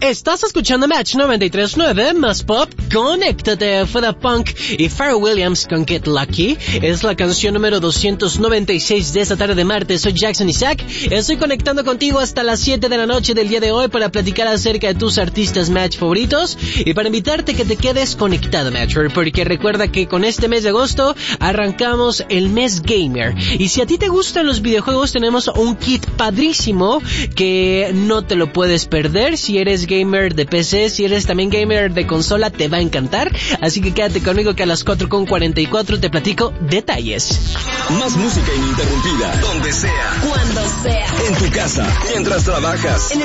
Estás escuchando Match 93.9, más pop, conéctate. Fue Daft Punk y Pharrell Williams con Get Lucky. Es la canción número 296 de esta tarde de martes. Soy Jackson Isaac. Estoy conectando contigo hasta las 7 de la noche del día de hoy para platicar acerca de tus artistas Match favoritos y para invitarte que te quedes conectado, Matcher, porque recuerda que con este mes de agosto arrancamos el mes gamer. Y si a ti te gustan los videojuegos, tenemos un kit padrísimo que no te lo puedes perder. Si eres gamer de PC, si eres también gamer de consola, te va a encantar. Así que quédate conmigo que a las 4:44 te platico detalles. Más música ininterrumpida, donde sea, cuando sea, en tu casa, mientras trabajas, en